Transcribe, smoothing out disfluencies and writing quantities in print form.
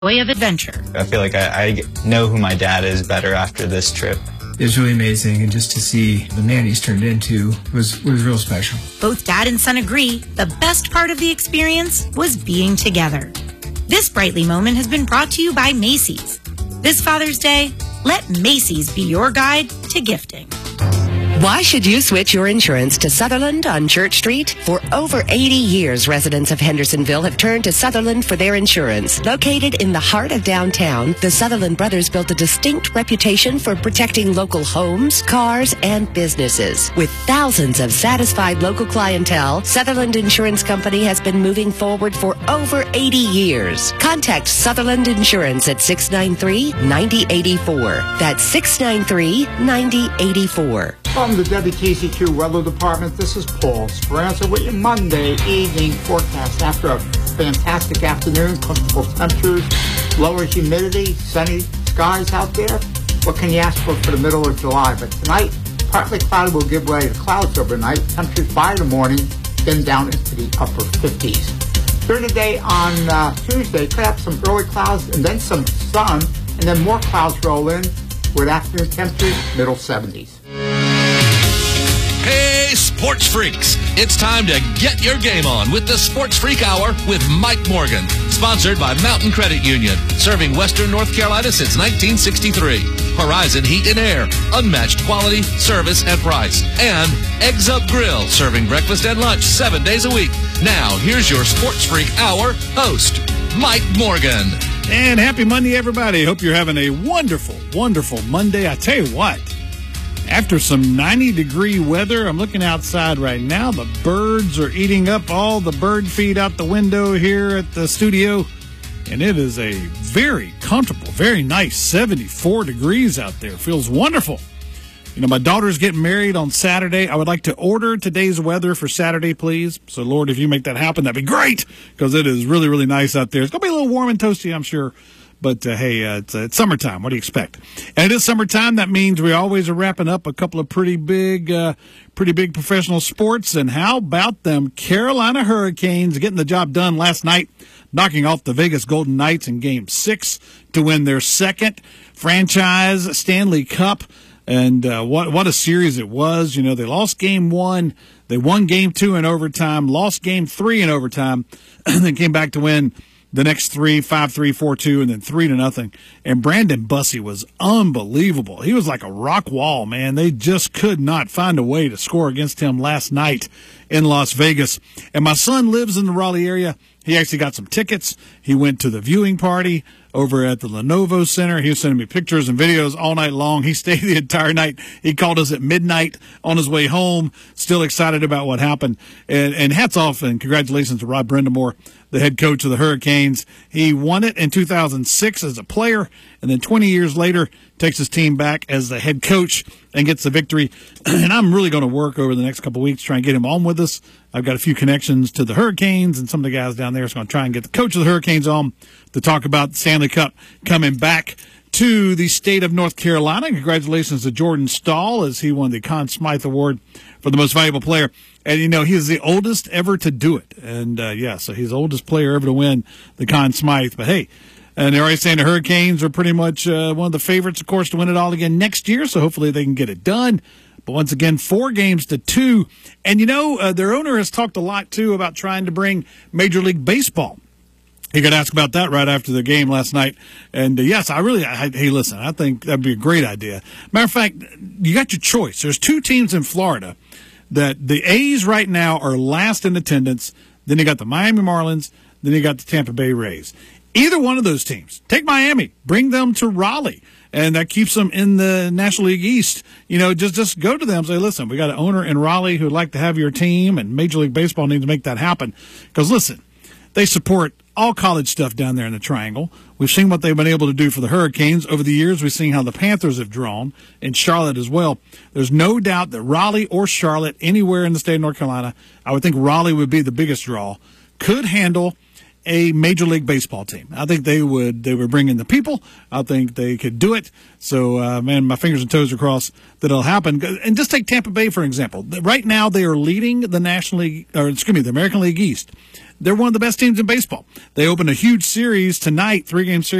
Way of adventure. I feel like I know who my dad is better after this trip. It was really amazing, and just to see the man he's turned into was real special. Both dad and son agree the best part of the experience was being together. This Brightly moment has been brought to you by Macy's. This Father's Day, let Macy's be your guide to gifting. Why should you switch your insurance to Sutherland on Church Street? For over 80 years, residents of Hendersonville have turned to Sutherland for their insurance. Located in the heart of downtown, the Sutherland brothers built a distinct reputation for protecting local homes, cars, and businesses. With thousands of satisfied local clientele, Sutherland Insurance Company has been moving forward for over 80 years. Contact Sutherland Insurance at 693-9084. That's 693-9084. From the WTC2 Weather Department, this is Paul Speranza with your Monday evening forecast. After a fantastic afternoon, comfortable temperatures, lower humidity, sunny skies out there, what can you ask for the middle of July? But tonight, partly cloudy will give way to clouds overnight. Temperatures by the morning, then down into the upper 50s. During the day on Tuesday, could have some early clouds and then some sun, and then more clouds roll in with afternoon temperatures, middle 70s. Hey, sports freaks! It's time to get your game on with the Sports Freak Hour with Mike Morgan, sponsored by Mountain Credit Union, serving Western North Carolina since 1963. Horizon Heat and Air, unmatched quality, service, and price. And Eggs Up Grill, serving breakfast and lunch 7 days a week. Now, here's your Sports Freak Hour host, Mike Morgan. And happy Monday, everybody. Hope you're having a wonderful, wonderful Monday. I tell you what, after some 90-degree weather, I'm looking outside right now. The birds are eating up all the bird feed out the window here at the studio. And it is a very comfortable, very nice 74 degrees out there. Feels wonderful. You know, my daughter's getting married on Saturday. I would like to order today's weather for Saturday, please. So, Lord, if you make that happen, that'd be great, because it is really, really nice out there. It's going to be a little warm and toasty, I'm sure. But, hey, it's summertime. What do you expect? And it is summertime. That means we always are wrapping up a couple of pretty big professional sports. And how about them Carolina Hurricanes getting the job done last night, knocking off the Vegas Golden Knights in Game 6 to win their second franchise Stanley Cup. And what a series it was. You know, they lost Game 1. They won Game 2 in overtime, lost Game 3 in overtime, and then came back to win the next 3, 5-3, 4-2, and then 3-0. And Brandon Bussey was unbelievable. He was like a rock wall, man. They just could not find a way to score against him last night in Las Vegas. And my son lives in the Raleigh area. He actually got some tickets. He went to the viewing party over at the Lenovo Center. He was sending me pictures and videos all night long. He stayed the entire night. He called us at midnight on his way home, still excited about what happened. And hats off and congratulations to Rod Brindamore, the head coach of the Hurricanes. He won it in 2006 as a player, and then 20 years later takes his team back as the head coach and gets the victory. And I'm really going to work over the next couple of weeks to try and get him on with us. I've got a few connections to the Hurricanes and some of the guys down there, so I'm going to try and get the coach of the Hurricanes on to talk about the Stanley Cup coming back to the state of North Carolina. Congratulations to Jordan Stahl as he won the Conn Smythe Award for the most valuable player. And, you know, he is the oldest ever to do it. And, so he's the oldest player ever to win the Conn Smythe. But, hey, and they're already saying the Hurricanes are pretty much one of the favorites, of course, to win it all again next year. So hopefully they can get it done. But once again, 4-2. And, you know, their owner has talked a lot, too, about trying to bring Major League Baseball. He got asked about that right after the game last night. And, yes, hey, listen, I think that'd be a great idea. Matter of fact, you got your choice. There's 2 teams in Florida that the A's right now are last in attendance. Then you got the Miami Marlins. Then you got the Tampa Bay Rays. Either one of those teams, take Miami, bring them to Raleigh. And that keeps them in the National League East. You know, just go to them and say, listen, we got an owner in Raleigh who'd like to have your team, and Major League Baseball needs to make that happen. Because, listen, they support all college stuff down there in the Triangle. We've seen what they've been able to do for the Hurricanes. Over the years, we've seen how the Panthers have drawn, and Charlotte as well. There's no doubt that Raleigh or Charlotte, anywhere in the state of North Carolina, I would think Raleigh would be the biggest draw, could handle a Major League Baseball team. I think they would bring in the people. I think they could do it. So, man, my fingers and toes are crossed that it'll happen. And just take Tampa Bay, for example. Right now, they are leading the the American League East. They're one of the best teams in baseball. They open a huge series tonight, 3-game series